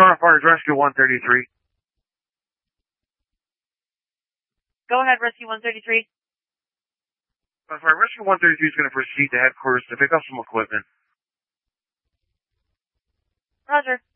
Starfighters Rescue 133. Go ahead, Rescue 133. Starfire Rescue 133 is going to proceed to headquarters to pick up some equipment. Roger.